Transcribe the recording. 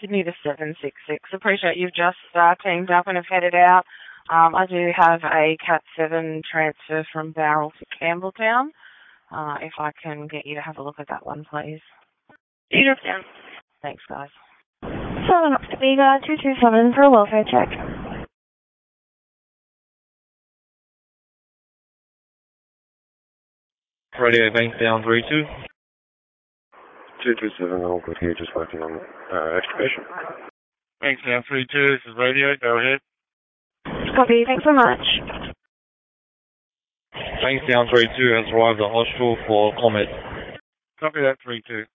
Sydney to 766. Appreciate you've just teamed up and have headed out. I do have a Cat 7 transfer from Bowral to Campbelltown. If I can get you to have a look at that one, please. Drop down. Thanks, guys. Southern Oswego 227 for a welfare check. Radio bank down 3-2. 227, all good here, just working on excavation. Banks down 3-2, this is radio, go ahead. Copy, thanks so much. Banks down 3-2 has arrived at hospital for comment. Copy that 3-2.